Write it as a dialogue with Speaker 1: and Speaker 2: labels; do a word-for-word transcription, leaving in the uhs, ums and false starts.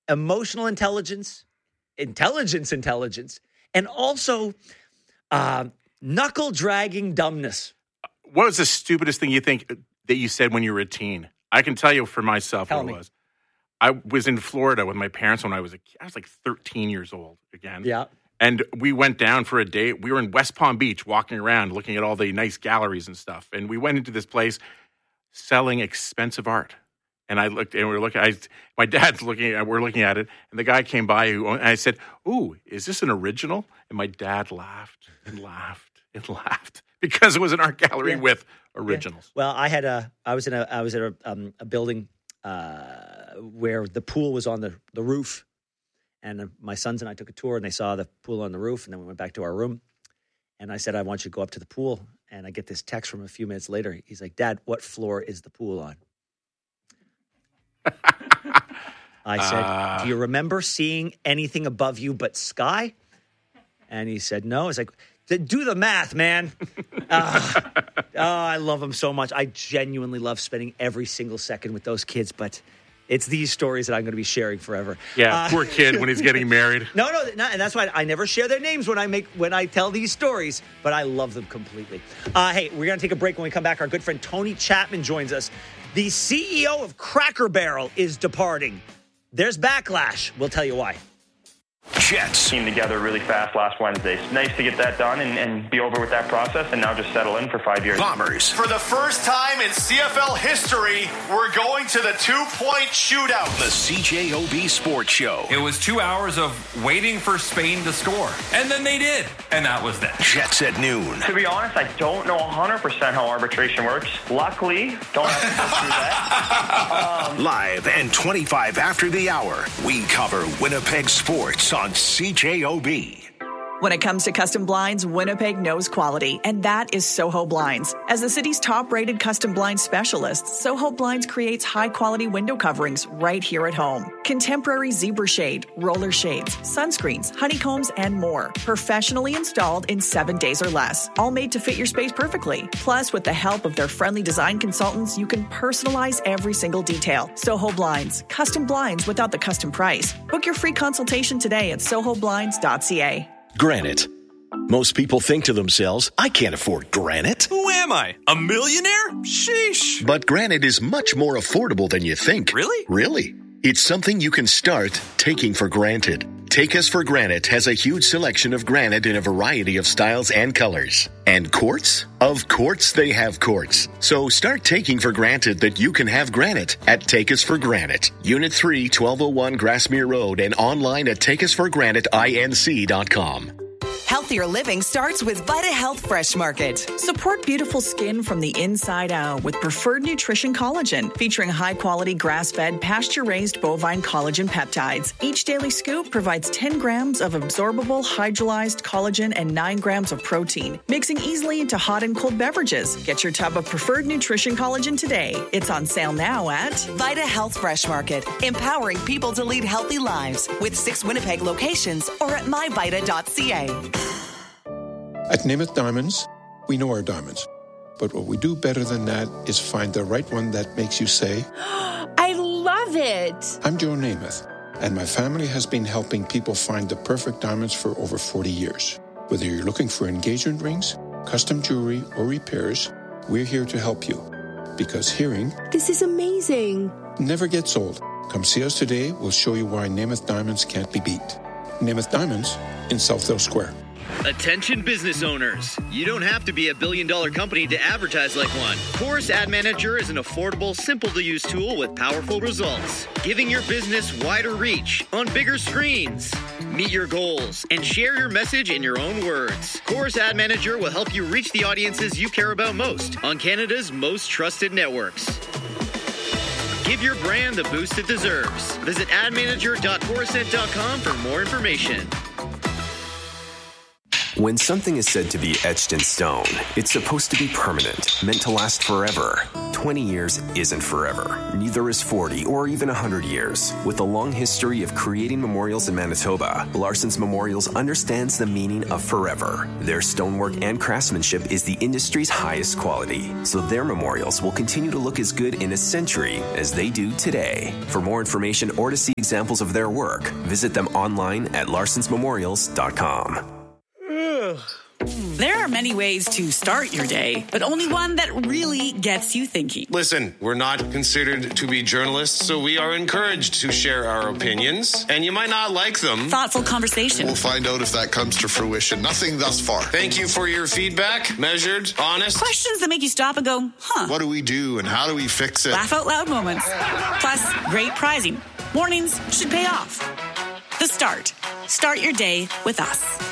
Speaker 1: emotional intelligence, intelligence intelligence, and also uh, knuckle-dragging dumbness.
Speaker 2: What was the stupidest thing you think that you said when you were a teen? I can tell you for myself
Speaker 1: Tell
Speaker 2: what
Speaker 1: me.
Speaker 2: it was. I was in Florida with my parents when I was a kid. I was like thirteen years old again.
Speaker 1: Yeah.
Speaker 2: And we went down for a date. We were in West Palm Beach walking around looking at all the nice galleries and stuff. And we went into this place selling expensive art. And I looked, and we were looking, I, my dad's looking at, we're looking at it. And the guy came by who, and I said, "Ooh, is this an original?" And my dad laughed and laughed and laughed because it was an art gallery
Speaker 1: Yeah.
Speaker 2: with originals.
Speaker 1: Yeah. Well, I had a, I was in a, I was at a, um, a building uh, where the pool was on the, the roof. And uh, my sons and I took a tour, and they saw the pool on the roof. And then we went back to our room. And I said, "I want you to go up to the pool." And I get this text from a few minutes later. He's like, "Dad, what floor is the pool on?" I said,
Speaker 2: Uh.
Speaker 1: "Do you remember seeing anything above you but sky?" And he said, "No." It's like, "Do the math, man." uh, oh, I love them so much. I genuinely love spending every single second with those kids, but it's these stories that I'm going to be sharing forever.
Speaker 2: Yeah,
Speaker 1: Uh,
Speaker 2: poor kid when he's getting married.
Speaker 1: No, no, no, and that's why I never share their names when I make when I tell these stories, but I love them completely. Uh, hey, we're going to take a break. When we come back, our good friend Tony Chapman joins us. The C E O of Cracker Barrel is departing. There's backlash. We'll tell you why.
Speaker 3: Jets.
Speaker 4: Came together really fast last Wednesday. It's nice to get that done and, and be over with that process and now just settle in for five years.
Speaker 3: Bombers.
Speaker 5: For the first time in C F L history, we're going to the two-point shootout.
Speaker 3: The C J O B Sports Show.
Speaker 6: It was two hours of waiting for Spain to score. And then they did. And that was that.
Speaker 3: Jets at noon.
Speaker 4: To be honest, I don't know one hundred percent how arbitration works. Luckily, don't have to go through that. Um,
Speaker 3: Live and twenty-five after the hour, we cover Winnipeg sports on C J O B.
Speaker 7: When it comes to custom blinds, Winnipeg knows quality, and that is Soho Blinds. As the city's top-rated custom blind specialist, Soho Blinds creates high-quality window coverings right here at home. Contemporary zebra shade, roller shades, sunscreens, honeycombs, and more. Professionally installed in seven days or less. All made to fit your space perfectly. Plus, with the help of their friendly design consultants, you can personalize every single detail. Soho Blinds. Custom blinds without the custom price. Book your free consultation today at soho blinds dot c a.
Speaker 8: Granite. Most people think to themselves, "I can't afford granite."
Speaker 9: Who am I? A millionaire? Sheesh.
Speaker 8: But granite is much more affordable than you think.
Speaker 9: Really?
Speaker 8: Really. It's something you can start taking for granted. Take Us for Granite has a huge selection of granite in a variety of styles and colors. And quartz? Of course they have quartz. So start taking for granted that you can have granite at Take Us for Granite. Unit three, twelve oh one Grassmere Road, and online at take us for granite inc dot com.
Speaker 10: Healthier living starts with Vita Health Fresh Market.
Speaker 7: Support beautiful skin from the inside out with Preferred Nutrition Collagen, featuring high-quality grass-fed, pasture-raised bovine collagen peptides. Each daily scoop provides ten grams of absorbable hydrolyzed collagen and nine grams of protein, mixing easily into hot and cold beverages. Get your tub of Preferred Nutrition Collagen today. It's on sale now at
Speaker 10: Vita Health Fresh Market, empowering people to lead healthy lives with six Winnipeg locations or at my vita dot c a.
Speaker 11: At Namath Diamonds, we know our diamonds. But what we do better than that is find the right one that makes you say,
Speaker 12: I love it.
Speaker 11: I'm Joe Namath, and my family has been helping people find the perfect diamonds for over forty years. Whether you're looking for engagement rings, custom jewelry, or repairs, we're here to help you. Because hearing,
Speaker 12: this is amazing,
Speaker 11: never gets old. Come see us today. We'll show you why Namath Diamonds can't be beat. Namath Diamonds in Southdale Square.
Speaker 13: Attention business owners. You don't have to be a billion dollar company to advertise like one. Chorus Ad Manager is an affordable, simple to use tool with powerful results, giving your business wider reach on bigger screens. Meet your goals and share your message in your own words. Chorus Ad Manager will help you reach the audiences you care about most on Canada's most trusted networks. Give your brand the boost it deserves. Visit ad manager dot corusent dot com for more information.
Speaker 14: When something is said to be etched in stone, it's supposed to be permanent, meant to last forever. twenty years isn't forever. Neither is forty or even one hundred years. With a long history of creating memorials in Manitoba, Larson's Memorials understands the meaning of forever. Their stonework and craftsmanship is the industry's highest quality, so their memorials will continue to look as good in a century as they do today. For more information or to see examples of their work, visit them online at larsons memorials dot com.
Speaker 15: There are many ways to start your day, but only one that really gets you thinking.
Speaker 16: Listen, we're not considered to be journalists, so we are encouraged to share our opinions, and you might not like them.
Speaker 15: Thoughtful conversation.
Speaker 17: We'll find out if that comes to fruition. Nothing thus far.
Speaker 16: Thank you for your feedback. Measured, honest.
Speaker 15: Questions that make you stop and go, huh.
Speaker 17: What do we do, and how do we fix it?
Speaker 15: Laugh out loud moments. Plus, great prizing. Mornings should pay off. The Start. Start your day with us.